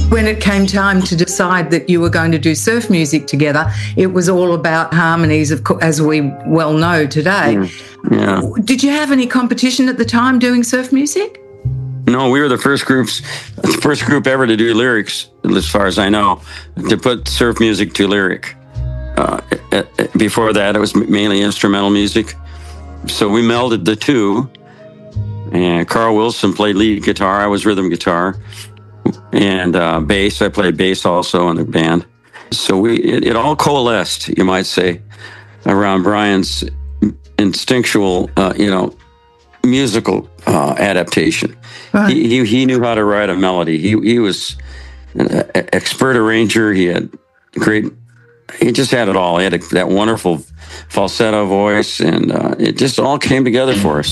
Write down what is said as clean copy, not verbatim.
When it came time to decide that you were going to do surf music together, it was all about harmonies, as we well know today. Yeah. Did you have any competition at the time doing surf music? No, we were the first group ever to do lyrics, as far as I know, to put surf music to lyric. Before that, it was mainly instrumental music. So we melded the two. And Carl Wilson played lead guitar. I was rhythm guitar. And bass. I played bass also in the band. So it all coalesced, you might say, around Brian's instinctual, musical adaptation. Right. He knew how to write a melody. He was an expert arranger. He just had it all. He had that wonderful falsetto voice, and it just all came together for us.